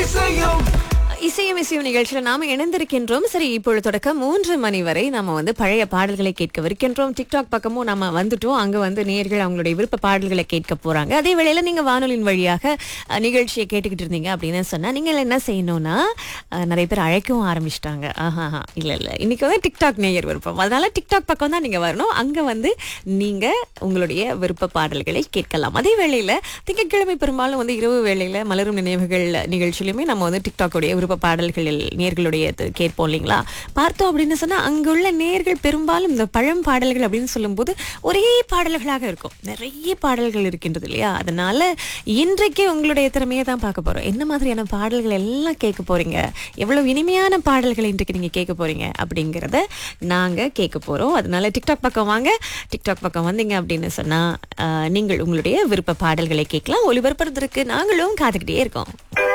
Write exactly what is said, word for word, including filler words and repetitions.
இசையும் இசையும் நிகழ்ச்சியில் நாம இணைந்திருக்கின்றோம். சரி, இப்பொழுது தொடக்க மூன்று மணி வரை நம்ம வந்து பழைய பாடல்களை கேட்கவிருக்கின்றோம். டிக்டாக் பக்கமும் நம்ம வந்துட்டோம். அங்க வந்து நேயர்கள் அவங்களுடைய விருப்ப பாடல்களை கேட்க போறாங்க. அதே வேளையில நீங்க வானொலியின் வழியாக அஹ், நிகழ்ச்சியை கேட்டுக்கிட்டு இருந்தீங்க அப்படின்னு சொன்னா நீங்க என்ன செய்யணும்னா, அஹ், நிறைய பேர் அழைக்கவும் ஆரம்பிச்சிட்டாங்க. ஆஹா இல்ல இல்ல இன்னைக்கு வந்து டிக்டாக் நேயர் விருப்பம், அதனால டிக்டாக் பக்கம் தான் நீங்க வரணும். அங்க வந்து நீங்க உங்களுடைய விருப்ப பாடல்களை கேட்கலாம். அதே வேளையில திங்கட்கிழமை பெரும்பாலும் வந்து இரவு வேளையில மலரும் நினைவுகள் நிகழ்ச்சியிலுமே நம்ம வந்து டிக்டாக்குடைய விருப்ப பாடல்களில் நேர்களுடைய கேட்போம் இல்லைங்களா. பார்த்தோம் அப்படின்னு சொன்னா அங்குள்ள நேர்கள் பெரும்பாலும் இந்த பழம் பாடல்கள் அப்படின்னு சொல்லும்போது ஒரே பாடல்களாக இருக்கும். நிறைய பாடல்கள் இருக்கின்றது இல்லையா. அதனால இன்றைக்கு உங்களுடைய திறமையை தான் பார்க்க போறோம். என்ன மாதிரியான பாடல்கள் எல்லாம் கேட்க போறீங்க, எவ்வளவு இனிமையான பாடல்கள் இன்றைக்கு நீங்க கேட்க போறீங்க அப்படிங்கறத நாங்க கேட்க போறோம். அதனால டிக்டாக் பக்கம் வாங்க. டிக்டாக் பக்கம் வந்தீங்க அப்படின்னு சொன்னா அஹ், நீங்கள் உங்களுடைய விருப்ப பாடல்களை கேட்கலாம். ஒளிபரப்புறதுக்கு நாங்களும் காத்துக்கிட்டே இருக்கோம்.